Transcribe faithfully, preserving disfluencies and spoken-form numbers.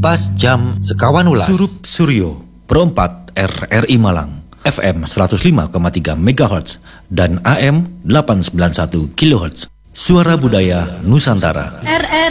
pas jam sekawan ulas. Surup Suryo, Perempat R R I Malang, F M seratus lima koma tiga megahertz dan A M delapan ratus sembilan puluh satu kilohertz. Suara Budaya Nusantara. R